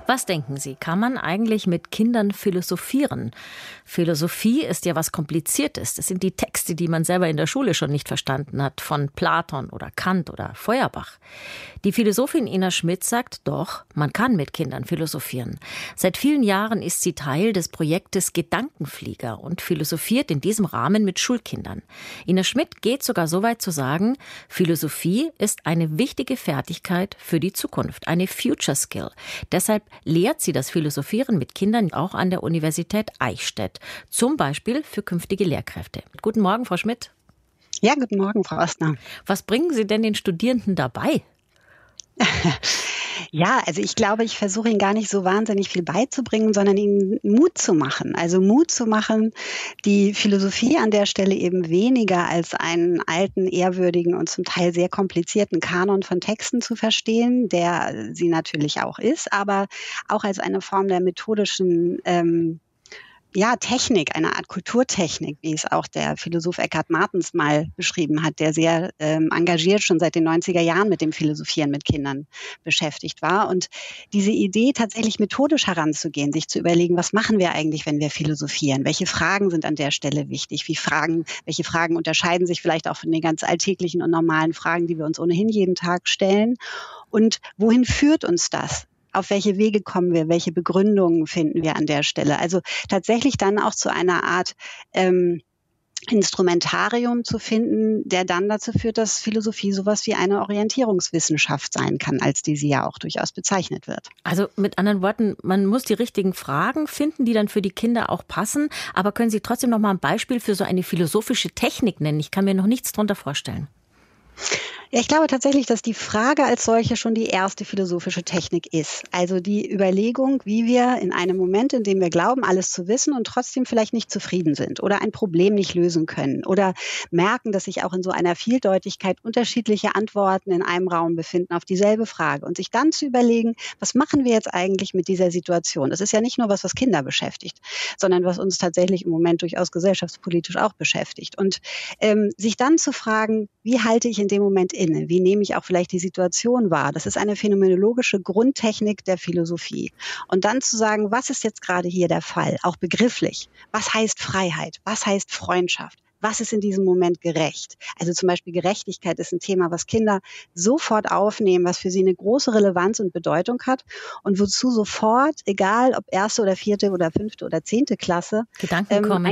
Was denken Sie, kann man eigentlich mit Kindern philosophieren? Philosophie ist ja was Kompliziertes. Das sind die Texte, die man selber in der Schule schon nicht verstanden hat, von Platon oder Kant oder Feuerbach. Die Philosophin Ina Schmidt sagt, doch, man kann mit Kindern philosophieren. Seit vielen Jahren ist sie Teil des Projektes Gedankenflieger und philosophiert in diesem Rahmen mit Schulkindern. Ina Schmidt geht sogar so weit zu sagen, Philosophie ist eine wichtige Fertigkeit für die Zukunft, eine Future Skill. Deshalb lehrt sie das Philosophieren mit Kindern auch an der Universität Eichstätt, zum Beispiel für künftige Lehrkräfte. Guten Morgen, Frau Schmidt. Ja, guten Morgen, Frau Ostner. Was bringen Sie denn den Studierenden dabei? Ja, also ich glaube, ich versuche Ihnen gar nicht so wahnsinnig viel beizubringen, sondern Ihnen Mut zu machen. Also Mut zu machen, die Philosophie an der Stelle eben weniger als einen alten, ehrwürdigen und zum Teil sehr komplizierten Kanon von Texten zu verstehen, der sie natürlich auch ist, aber auch als eine Form der methodischen Technik, eine Art Kulturtechnik, wie es auch der Philosoph Eckhard Martens mal beschrieben hat, der sehr engagiert schon seit den 90er Jahren mit dem Philosophieren mit Kindern beschäftigt war. Und diese Idee, tatsächlich methodisch heranzugehen, sich zu überlegen, was machen wir eigentlich, wenn wir philosophieren? Welche Fragen sind an der Stelle wichtig? Welche Fragen unterscheiden sich vielleicht auch von den ganz alltäglichen und normalen Fragen, die wir uns ohnehin jeden Tag stellen? Und wohin führt uns das? Auf welche Wege kommen wir? Welche Begründungen finden wir an der Stelle? Also tatsächlich dann auch zu einer Art Instrumentarium zu finden, der dann dazu führt, dass Philosophie sowas wie eine Orientierungswissenschaft sein kann, als die sie ja auch durchaus bezeichnet wird. Also mit anderen Worten, man muss die richtigen Fragen finden, die dann für die Kinder auch passen. Aber können Sie trotzdem noch mal ein Beispiel für so eine philosophische Technik nennen? Ich kann mir noch nichts darunter vorstellen. Ja, ich glaube tatsächlich, dass die Frage als solche schon die erste philosophische Technik ist. Also die Überlegung, wie wir in einem Moment, in dem wir glauben, alles zu wissen und trotzdem vielleicht nicht zufrieden sind oder ein Problem nicht lösen können oder merken, dass sich auch in so einer Vieldeutigkeit unterschiedliche Antworten in einem Raum befinden auf dieselbe Frage und sich dann zu überlegen, was machen wir jetzt eigentlich mit dieser Situation? Das ist ja nicht nur was Kinder beschäftigt, sondern was uns tatsächlich im Moment durchaus gesellschaftspolitisch auch beschäftigt. Und sich dann zu fragen, wie halte ich in dem Moment inne? Wie nehme ich auch vielleicht die Situation wahr? Das ist eine phänomenologische Grundtechnik der Philosophie. Und dann zu sagen, was ist jetzt gerade hier der Fall? Auch begrifflich. Was heißt Freiheit? Was heißt Freundschaft? Was ist in diesem Moment gerecht? Also zum Beispiel Gerechtigkeit ist ein Thema, was Kinder sofort aufnehmen, was für sie eine große Relevanz und Bedeutung hat und wozu sofort, egal ob 1. oder 4. oder 5. oder 10. Klasse, Gedanken kommen,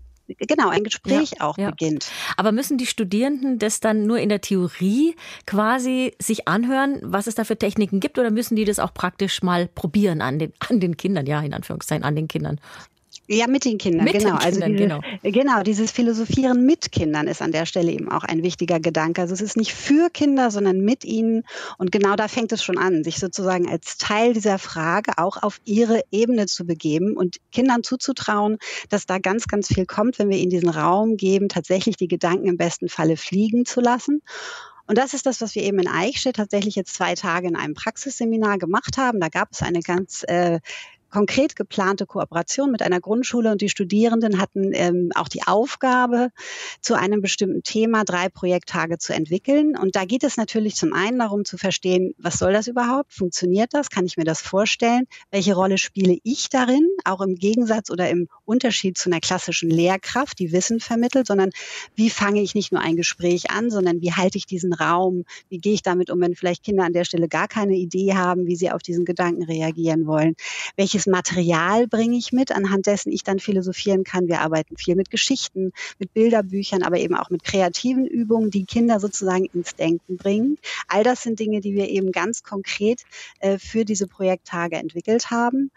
ein Gespräch auch beginnt. Aber müssen die Studierenden das dann nur in der Theorie quasi sich anhören, was es da für Techniken gibt, oder müssen die das auch praktisch mal probieren an den Kindern, ja, in Anführungszeichen, an den Kindern? Ja, mit den Kindern, genau. Dieses Philosophieren mit Kindern ist an der Stelle eben auch ein wichtiger Gedanke. Also es ist nicht für Kinder, sondern mit ihnen. Und genau da fängt es schon an, sich sozusagen als Teil dieser Frage auch auf ihre Ebene zu begeben und Kindern zuzutrauen, dass da ganz, ganz viel kommt, wenn wir ihnen diesen Raum geben, tatsächlich die Gedanken im besten Falle fliegen zu lassen. Und das ist das, was wir eben in Eichstätt tatsächlich jetzt 2 Tage in einem Praxisseminar gemacht haben. Da gab es eine ganz konkret geplante Kooperation mit einer Grundschule und die Studierenden hatten auch die Aufgabe, zu einem bestimmten Thema 3 Projekttage zu entwickeln. Und da geht es natürlich zum einen darum zu verstehen, was soll das überhaupt? Funktioniert das? Kann ich mir das vorstellen? Welche Rolle spiele ich darin? Auch im Gegensatz oder im Unterschied zu einer klassischen Lehrkraft, die Wissen vermittelt, sondern wie fange ich nicht nur ein Gespräch an, sondern wie halte ich diesen Raum? Wie gehe ich damit um, wenn vielleicht Kinder an der Stelle gar keine Idee haben, wie sie auf diesen Gedanken reagieren wollen? Welches Material bringe ich mit, anhand dessen ich dann philosophieren kann? Wir arbeiten viel mit Geschichten, mit Bilderbüchern, aber eben auch mit kreativen Übungen, die Kinder sozusagen ins Denken bringen. All das sind Dinge, die wir eben ganz konkret für diese Projekttage entwickelt haben.